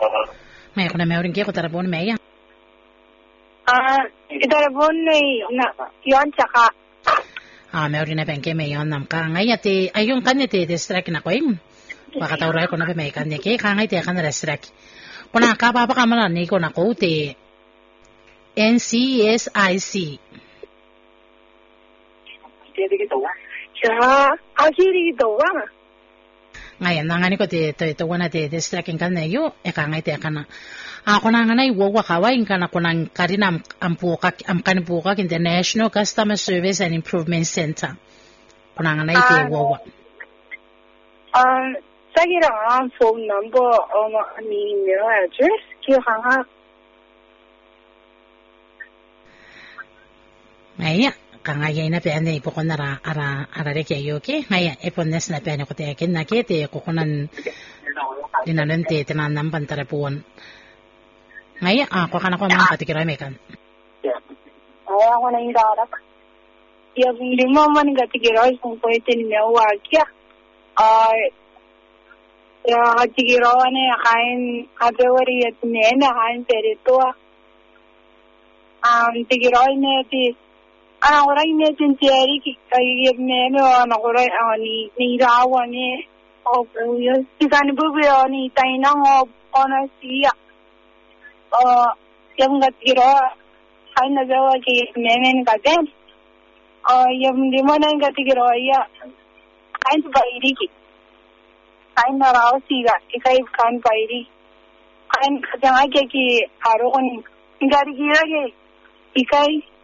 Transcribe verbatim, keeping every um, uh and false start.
May ko na may rin kaya ko tarabon may yan. Ah, tarabon na yon tsaka. Ah, may rin na pengke may yon nam ka ngay ati ayong kanya ti distract na ko yung wakatawray ko na pa may kanya kaya kangay ti kan distract. Kuna ka pa pa kamala ni ko na ko ti N C S I C. Siya, asiri ito ah. Ngayon, nangani ko ti ito ito na ti distracting kan na yo e kangay ti kana. Ako na nga na iwawa kawain ka na ko ng karinam ampukak am kanipukak International Customer Service and Improvement Center. Ko na nga na iti iwawa. Um, sagirang ang phone number o ni email address kaya nga. Ngayon, kangayay na piyan na ipo ko na ra ara ara re kayo okay. Ngayon, ipones na piyan ko ti akin na kiti ko kunan dinanan ti tinanam pantarapuan. Ngayon, ako ka na ko mga patikiramay kan. Ay, ako na yung darap. Yung lima man gatikiroy kung pwede niya wagya. Ay, yung gatikiroy na kain February at nena kain perito. Um, tikiroy na ti anak ko rin na tinseri kaya nena anak ko rin ni nirawa ni o yun. Sikani bubuyo ni tayo nang o na siya. Uh, yung gatiro, hay na daw kay memen katen. Uh, yung limo na yung gatiro, ya, kain sa bairi ki. Kain na raw siga, ikay kain bairi. Kain katang ay ki, aro ko ni, yung gari kira ki, ikay,